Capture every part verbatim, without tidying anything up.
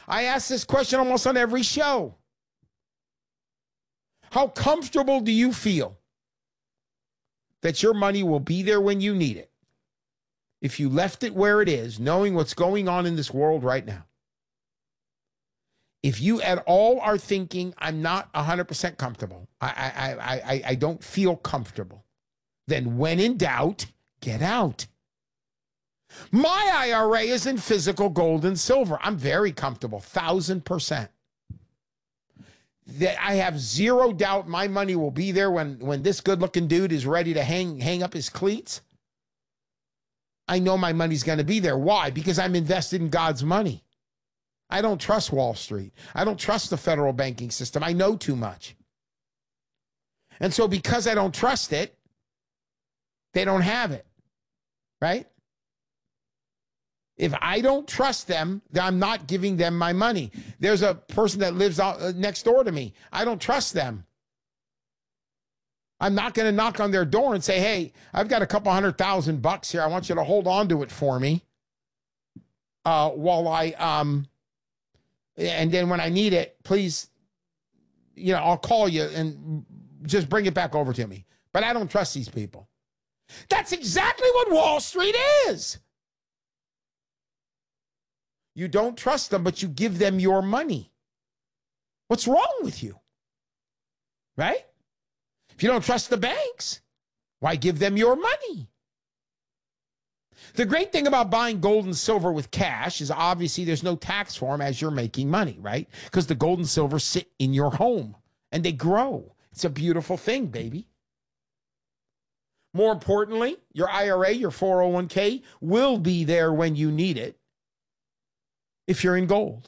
I ask this question almost on every show. How comfortable do you feel that your money will be there when you need it if you left it where it is, knowing what's going on in this world right now? If you at all are thinking, I'm not one hundred percent comfortable, I, I, I, I, I don't feel comfortable, then when in doubt, get out. My I R A is in physical gold and silver. I'm very comfortable, thousand percent. That I have zero doubt my money will be there when, when this good-looking dude is ready to hang, hang up his cleats. I know my money's going to be there. Why? Because I'm invested in God's money. I don't trust Wall Street. I don't trust the federal banking system. I know too much. And so because I don't trust it, they don't have it, right? If I don't trust them, then I'm not giving them my money. There's a person that lives out next door to me. I don't trust them. I'm not going to knock on their door and say, hey, I've got a couple hundred thousand bucks here. I want you to hold on to it for me uh, while I, um, and then when I need it, please, you know, I'll call you and just bring it back over to me. But I don't trust these people. That's exactly what Wall Street is. You don't trust them, but you give them your money. What's wrong with you? Right? If you don't trust the banks, why give them your money? The great thing about buying gold and silver with cash is obviously there's no tax for them as you're making money, right? Because the gold and silver sit in your home and they grow. It's a beautiful thing, baby. More importantly, your I R A, your four oh one k will be there when you need it. If you're in gold.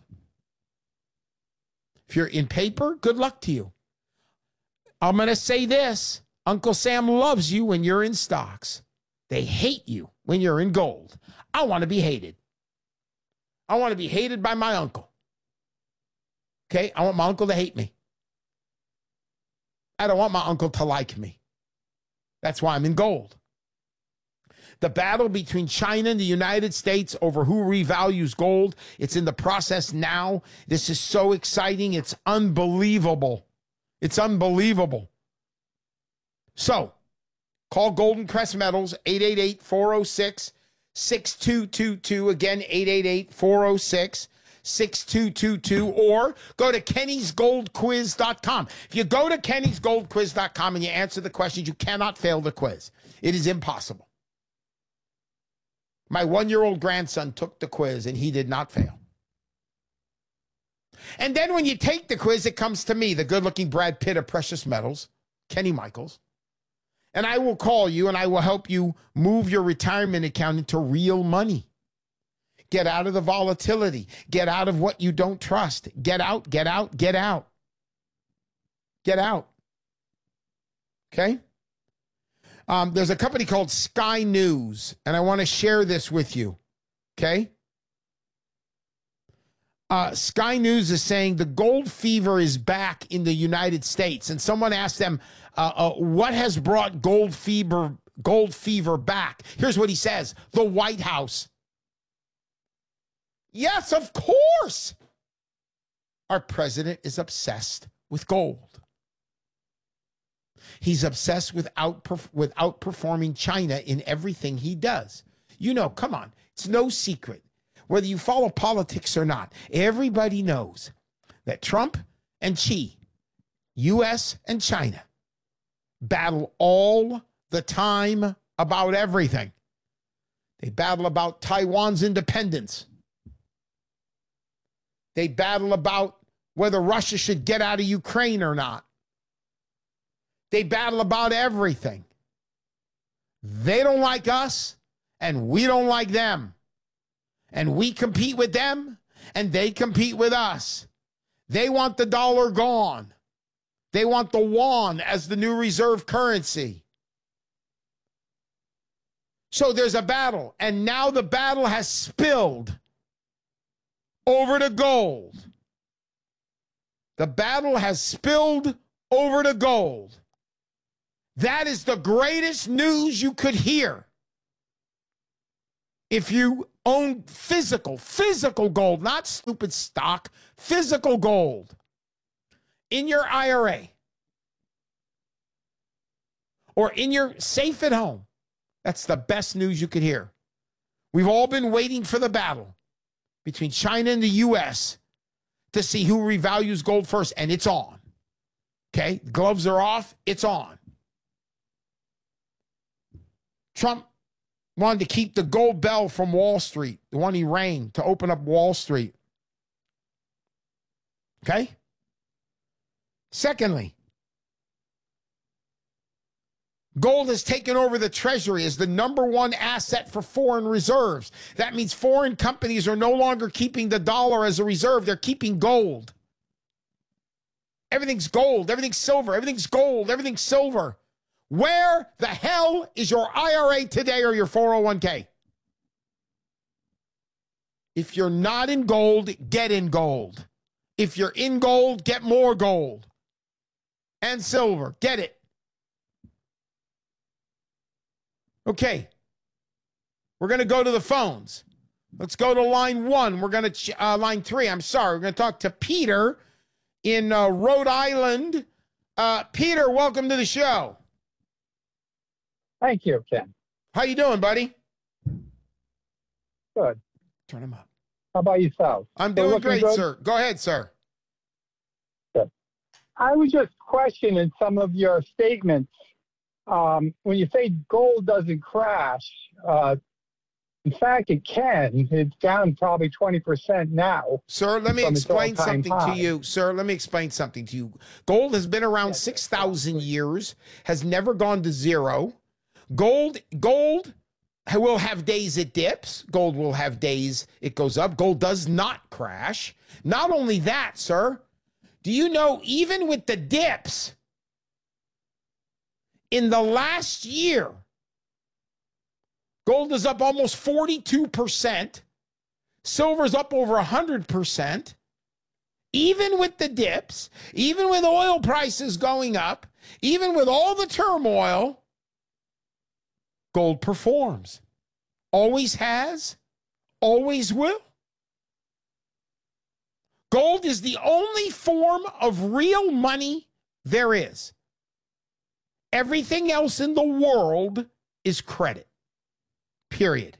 If you're in paper, good luck to you. I'm going to say this. Uncle Sam loves you when you're in stocks. They hate you when you're in gold. I want to be hated. I want to be hated by my uncle. Okay? I want my uncle to hate me. I don't want my uncle to like me. That's why I'm in gold. The battle between China and the United States over who revalues gold, it's in the process now. This is so exciting. It's unbelievable. It's unbelievable. So, call Golden Crest Metals, eight eight eight, four oh six, six two two two. Again, eight eight eight, four oh six, six two two two. Or go to Kennys Gold Quiz dot com. If you go to Kennys Gold Quiz dot com and you answer the questions, you cannot fail the quiz. It is impossible. My one-year-old grandson took the quiz, and he did not fail. And then when you take the quiz, it comes to me, the good-looking Brad Pitt of Precious Metals, Kenny Michaels, and I will call you, and I will help you move your retirement account into real money. Get out of the volatility. Get out of what you don't trust. Get out, get out, get out. Get out. Okay? Um, there's a company called Sky News, and I want to share this with you, okay? Uh, Sky News is saying the gold fever is back in the United States, and someone asked them, uh, uh, what has brought gold fever, gold fever back? Here's what he says, the White House. Yes, of course. Our president is obsessed with gold. He's obsessed with, outperf- with outperforming China in everything he does. You know, come on. It's no secret. Whether you follow politics or not, everybody knows that Trump and Xi, U S and China, battle all the time about everything. They battle about Taiwan's independence. They battle about whether Russia should get out of Ukraine or not. They battle about everything. They don't like us, and we don't like them. And we compete with them, and they compete with us. They want the dollar gone. They want the yuan as the new reserve currency. So there's a battle, and now the battle has spilled over to gold. The battle has spilled over to gold. That is the greatest news you could hear. If you own physical, physical gold, not stupid stock, physical gold in your I R A or in your safe at home, that's the best news you could hear. We've all been waiting for the battle between China and the U S to see who revalues gold first, and it's on. Okay? Gloves are off. It's on. Trump wanted to keep the gold bell from Wall Street, the one he rang to open up Wall Street. Okay? Secondly, gold has taken over the Treasury as the number one asset for foreign reserves. That means foreign companies are no longer keeping the dollar as a reserve. They're keeping gold. Everything's gold. Everything's silver. Everything's gold. Everything's silver. Where the hell is your I R A today or your four oh one k? If you're not in gold, get in gold. If you're in gold, get more gold and silver. Get it. Okay. We're going to go to the phones. Let's go to line one. We're going to, uh, line three, I'm sorry. We're going to talk to Peter in uh, Rhode Island. Uh, Peter, welcome to the show. Thank you, Ken. How you doing, buddy? Good. Turn him up. How about yourself? I'm Still doing great, good? sir. Go ahead, sir. Good. I was just questioning some of your statements. Um, when you say gold doesn't crash, uh, in fact, it can. It's down probably twenty percent now. Sir, let me from its explain all-time something to high. you. Sir, let me explain something to you. Gold has been around Yes, six thousand years, has never gone to zero. Gold, gold will have days it dips. Gold will have days it goes up. Gold does not crash. Not only that, sir, do you know even with the dips, in the last year, gold is up almost forty-two percent. Silver's up over one hundred percent. Even with the dips, even with oil prices going up, even with all the turmoil, gold performs. Always has, always will. Gold is the only form of real money there is. Everything else in the world is credit. Period.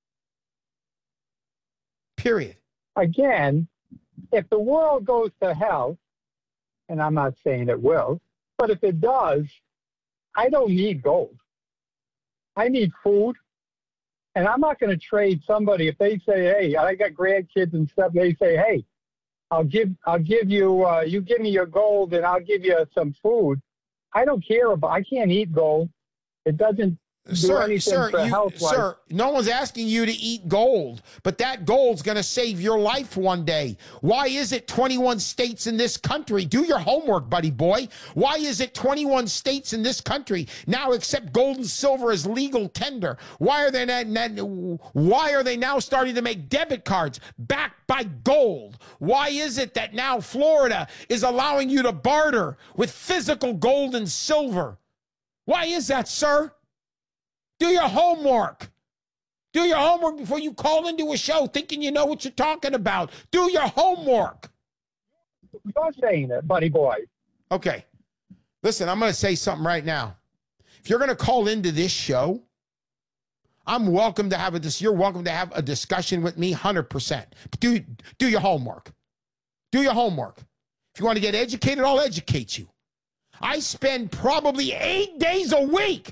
Period. Again, if the world goes to hell, and I'm not saying it will, but if it does, I don't need gold. I need food, and I'm not going to trade somebody if they say, "Hey, I got grandkids and stuff." They say, "Hey, I'll give, I'll give you, uh, you give me your gold, and I'll give you some food." I don't care about. I can't eat gold. It doesn't do Sir, anything sir, for you, health-wise. sir, no one's asking you to eat gold, but that gold's going to save your life one day. Why is it twenty-one states in this country? Do your homework, buddy boy. Why is it twenty-one states in this country now accept gold and silver as legal tender? Why are they not, why are they now starting to make debit cards backed by gold? Why is it that now Florida is allowing you to barter with physical gold and silver? Why is that, sir? Do your homework. Do your homework before you call into a show thinking you know what you're talking about. Do your homework. You're saying it, buddy boy. Okay. Listen, I'm going to say something right now. If you're going to call into this show, I'm welcome to have a dis- you're welcome to have a discussion with me one hundred percent. But do do your homework. Do your homework. If you want to get educated, I'll educate you. I spend probably eight days a week,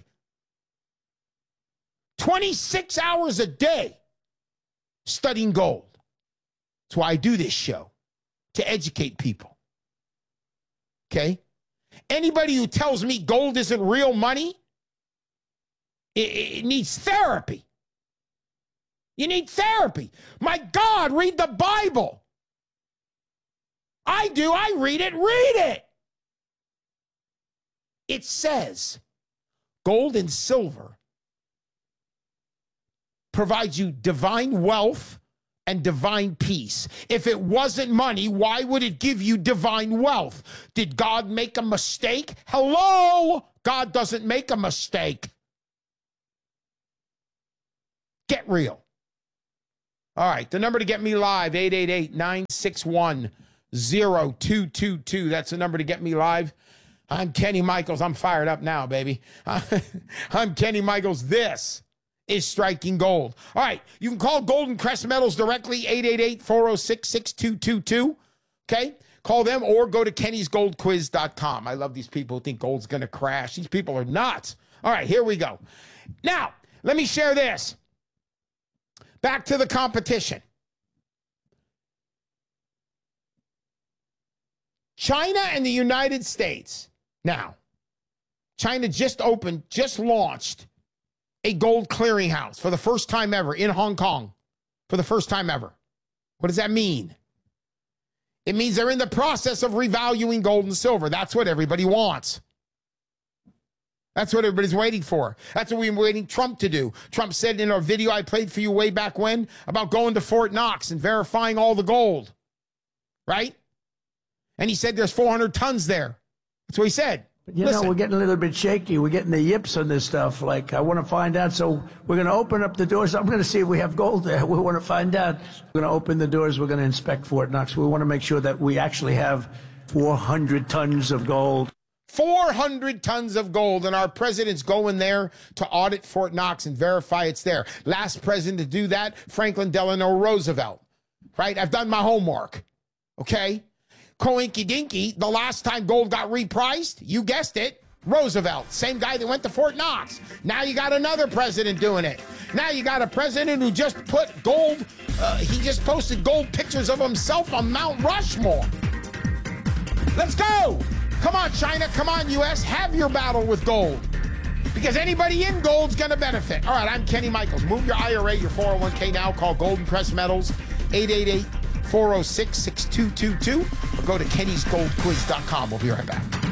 twenty-six hours a day studying gold. That's why I do this show, to educate people. Okay? Anybody who tells me gold isn't real money, it, it needs therapy. You need therapy. My God, read the Bible. I do. I read it. Read it. It says gold and silver provides you divine wealth and divine peace. If it wasn't money, why would it give you divine wealth? Did God make a mistake? Hello? God doesn't make a mistake. Get real. All right, the number to get me live, eight eight eight, nine six one, zero two two two. That's the number to get me live. I'm Kenny Michaels. I'm fired up now, baby. I'm Kenny Michaels. This is Striking Gold. All right, you can call Golden Crest Metals directly, eight eight eight, four oh six, six two two two. Okay? Call them or go to kennys gold quiz dot com. I love these people who think gold's going to crash. These people are nuts. All right, here we go. Now, let me share this. Back to the competition. China and the United States. Now, China just opened, just launched a gold clearinghouse for the first time ever in Hong Kong. For the first time ever. What does that mean? It means they're in the process of revaluing gold and silver. That's what everybody wants. That's what everybody's waiting for. That's what we were waiting Trump to do. Trump said in our video I played for you way back when about going to Fort Knox and verifying all the gold. Right? And he said there's four hundred tons there. That's what he said. You Listen. know, we're getting a little bit shaky. We're getting the yips on this stuff. Like, I want to find out. So we're going to open up the doors. I'm going to see if we have gold there. We want to find out. We're going to open the doors. We're going to inspect Fort Knox. We want to make sure that we actually have four hundred tons of gold. four hundred tons of gold, and our president's going there to audit Fort Knox and verify it's there. Last president to do that, Franklin Delano Roosevelt. Right? I've done my homework. Okay? Coinky dinky, the last time gold got repriced, you guessed it, Roosevelt, same guy that went to Fort Knox. Now you got another president doing it. Now you got a president who just put gold, uh, he just posted gold pictures of himself on Mount Rushmore. Let's go. Come on, China. Come on, U S. Have your battle with gold. Because anybody in gold's going to benefit. All right, I'm Kenny Michaels. Move your I R A, your four oh one k now. Call Golden Crest Metals, eight eight eight, four oh six, six two two two. Or go to kennys gold quiz dot com. We'll be right back.